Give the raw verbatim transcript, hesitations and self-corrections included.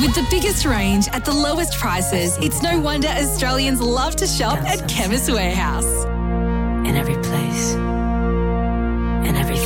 With the biggest range at the lowest prices, it's no wonder Australians love to shop at Chemist Warehouse. In every place, in every